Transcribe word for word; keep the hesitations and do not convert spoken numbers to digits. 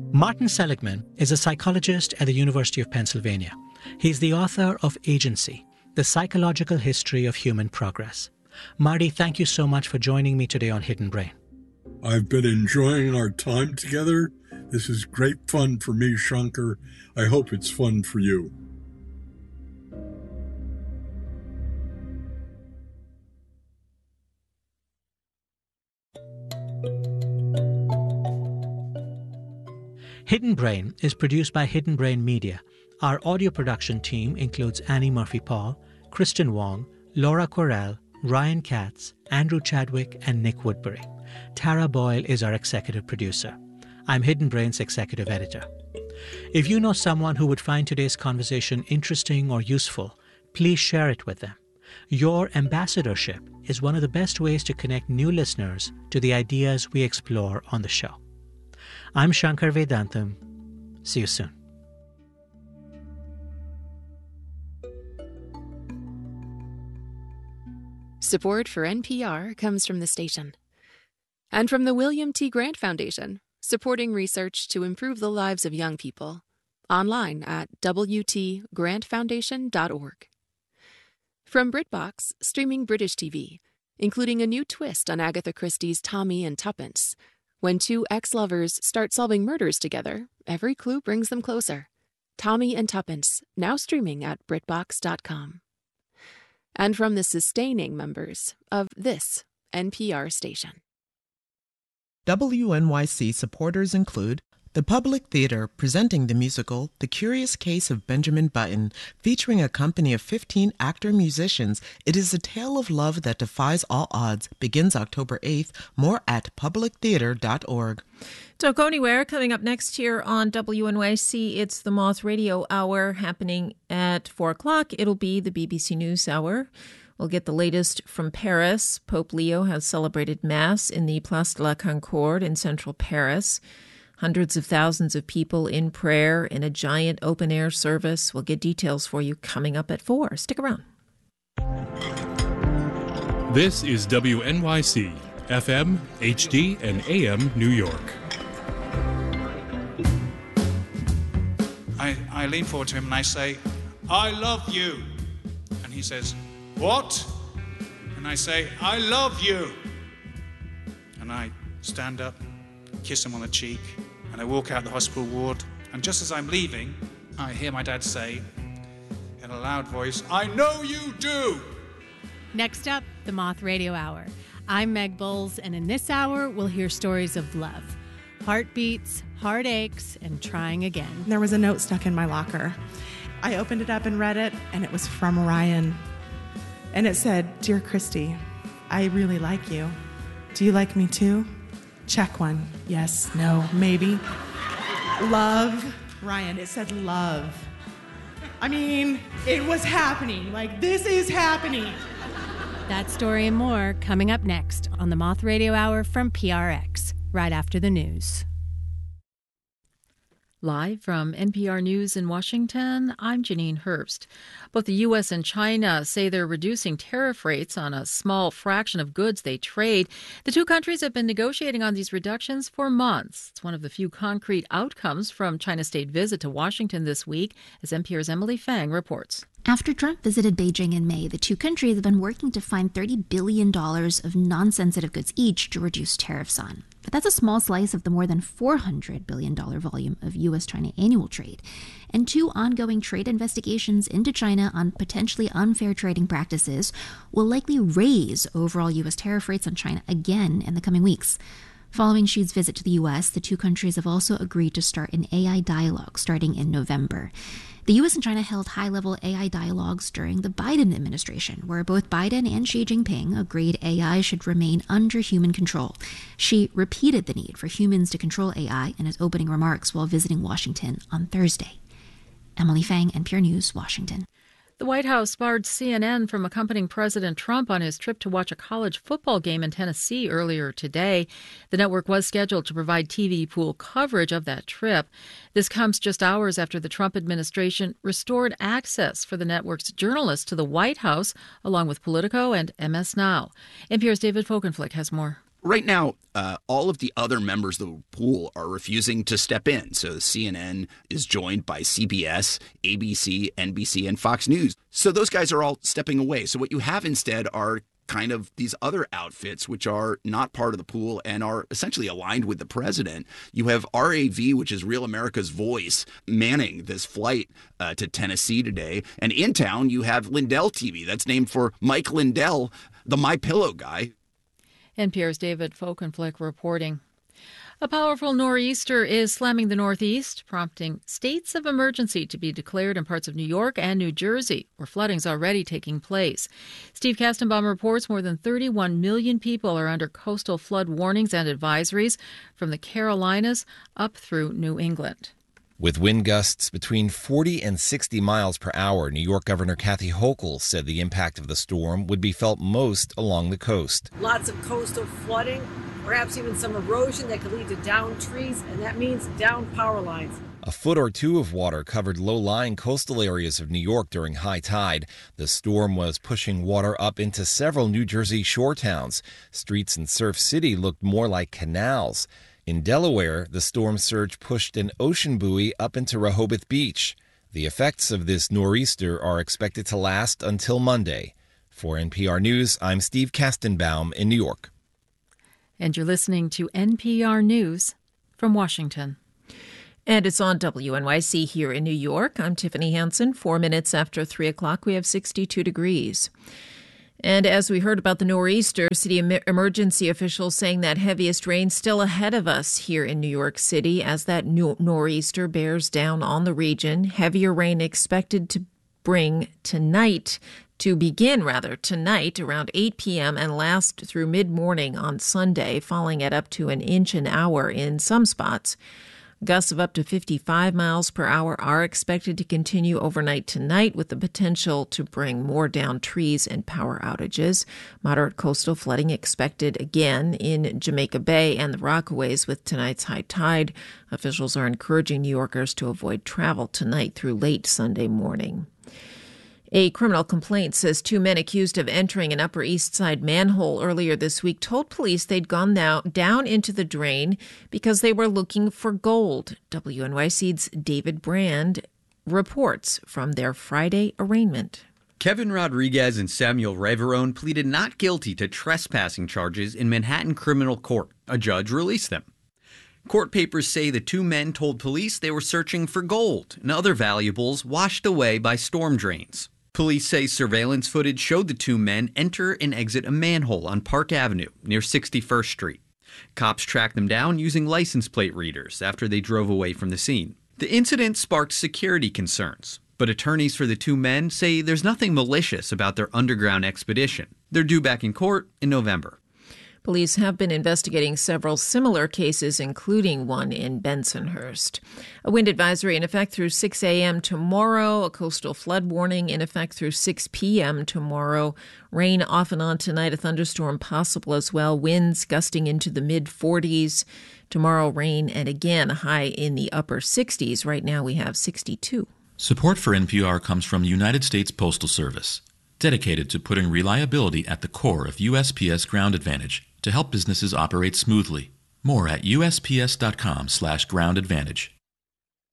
Martin Seligman is a psychologist at the University of Pennsylvania. He's the author of Agency, The Psychological History of Human Progress. Marty, thank you so much for joining me today on Hidden Brain. I've been enjoying our time together. This is great fun for me, Shankar. I hope it's fun for you. Hidden Brain is produced by Hidden Brain Media. Our audio production team includes Annie Murphy-Paul, Kristen Wong, Laura Correll, Ryan Katz, Andrew Chadwick, and Nick Woodbury. Tara Boyle is our executive producer. I'm Hidden Brain's executive editor. If you know someone who would find today's conversation interesting or useful, please share it with them. Your ambassadorship is one of the best ways to connect new listeners to the ideas we explore on the show. I'm Shankar Vedantam. See you soon. Support for N P R comes from the station and from the William T. Grant Foundation, supporting research to improve the lives of young people. Online at w t grant foundation dot org. From BritBox, streaming British T V, including a new twist on Agatha Christie's Tommy and Tuppence. When two ex-lovers start solving murders together, every clue brings them closer. Tommy and Tuppence, now streaming at britbox dot com. And from the sustaining members of this N P R station. W N Y C supporters include the Public Theater, presenting the musical The Curious Case of Benjamin Button, featuring a company of fifteen actor-musicians. It is a tale of love that defies all odds. Begins October eighth. More at public theater dot org. Don't go anywhere. Coming up next here on W N Y C, it's the Moth Radio Hour happening at four o'clock. It'll be the B B C News Hour. We'll get the latest from Paris. Pope Leo has celebrated Mass in the Place de la Concorde in central Paris. Hundreds of thousands of people in prayer in a giant open-air service. We'll get details for you coming up at four. Stick around. This is W N Y C, F M, H D, and A M New York. I, I lean forward to him and I say, I love you. And he says, what? And I say, I love you. And I stand up, kiss him on the cheek, and I walk out the hospital ward. And just as I'm leaving, I hear my dad say, in a loud voice, I know you do! Next up, the Moth Radio Hour. I'm Meg Bowles, and in this hour, we'll hear stories of love. Heartbeats, heartaches, and trying again. There was a note stuck in my locker. I opened it up and read it, and it was from Ryan. And it said, Dear Christy, I really like you. Do you like me too? Check one. Yes, no, maybe. Love. Ryan, it said love. I mean, it was happening. Like, this is happening. That story and more coming up next on the Moth Radio Hour from P R X, right after the news. Live from N P R News in Washington, I'm Janine Herbst. Both the U S and China say they're reducing tariff rates on a small fraction of goods they trade. The two countries have been negotiating on these reductions for months. It's one of the few concrete outcomes from China's state visit to Washington this week, as N P R's Emily Fang reports. After Trump visited Beijing in May, the two countries have been working to find thirty billion dollars of non-sensitive goods each to reduce tariffs on. But that's a small slice of the more than four hundred billion dollars volume of U S China annual trade. And two ongoing trade investigations into China on potentially unfair trading practices will likely raise overall U S tariff rates on China again in the coming weeks. Following Xi's visit to the U S, the two countries have also agreed to start an A I dialogue starting in November. The U S and China held high-level A I dialogues during the Biden administration, where both Biden and Xi Jinping agreed A I should remain under human control. Xi repeated the need for humans to control A I in his opening remarks while visiting Washington on Thursday. Emily Fang, N P R News, Washington. The White House barred C N N from accompanying President Trump on his trip to watch a college football game in Tennessee earlier today. The network was scheduled to provide T V pool coverage of that trip. This comes just hours after the Trump administration restored access for the network's journalists to the White House, along with Politico and M S Now. N P R's David Folkenflik has more. Right now, uh, all of the other members of the pool are refusing to step in. So C N N is joined by C B S, A B C, N B C, and Fox News. So those guys are all stepping away. So what you have instead are kind of these other outfits, which are not part of the pool and are essentially aligned with the president. You have R A V, which is Real America's Voice, manning this flight uh, to Tennessee today. And in town, you have Lindell T V. That's named for Mike Lindell, the MyPillow guy. N P R's David Folkenflik reporting. A powerful nor'easter is slamming the Northeast, prompting states of emergency to be declared in parts of New York and New Jersey, where flooding's already taking place. Steve Kastenbaum reports more than thirty-one million people are under coastal flood warnings and advisories from the Carolinas up through New England. With wind gusts between forty and sixty miles per hour, New York Governor Kathy Hochul said the impact of the storm would be felt most along the coast. Lots of coastal flooding, perhaps even some erosion that could lead to downed trees, and that means downed power lines. A foot or two of water covered low-lying coastal areas of New York during high tide. The storm was pushing water up into several New Jersey shore towns. Streets in Surf City looked more like canals. In Delaware, the storm surge pushed an ocean buoy up into Rehoboth Beach. The effects of this nor'easter are expected to last until Monday. For N P R News, I'm Steve Kastenbaum in New York. And you're listening to N P R News from Washington. And it's on W N Y C here in New York. I'm Tiffany Hansen. Four minutes after three o'clock, we have sixty-two degrees. And as we heard about the nor'easter, city em- emergency officials saying that heaviest rain still ahead of us here in New York City as that no- nor'easter bears down on the region. Heavier rain expected to bring tonight, to begin rather tonight around eight p.m. and last through mid-morning on Sunday, falling at up to an inch an hour in some spots. Gusts of up to fifty-five miles per hour are expected to continue overnight tonight, with the potential to bring more downed trees and power outages. Moderate coastal flooding expected again in Jamaica Bay and the Rockaways with tonight's high tide. Officials are encouraging New Yorkers to avoid travel tonight through late Sunday morning. A criminal complaint says two men accused of entering an Upper East Side manhole earlier this week told police they'd gone now down into the drain because they were looking for gold. W N Y C's David Brand reports from their Friday arraignment. Kevin Rodriguez and Samuel Reverone pleaded not guilty to trespassing charges in Manhattan Criminal Court. A judge released them. Court papers say the two men told police they were searching for gold and other valuables washed away by storm drains. Police say surveillance footage showed the two men enter and exit a manhole on Park Avenue near sixty-first Street. Cops tracked them down using license plate readers after they drove away from the scene. The incident sparked security concerns, but attorneys for the two men say there's nothing malicious about their underground expedition. They're due back in court in November. Police have been investigating several similar cases, including one in Bensonhurst. A wind advisory in effect through six a.m. tomorrow. A coastal flood warning in effect through six p.m. tomorrow. Rain off and on tonight. A thunderstorm possible as well. Winds gusting into the mid-forties. Tomorrow, rain and again a high in the upper sixties. Right now we have sixty-two. Support for N P R comes from United States Postal Service, dedicated to putting reliability at the core of U S P S Ground Advantage to help businesses operate smoothly. More at U S P S dot com slash ground advantage.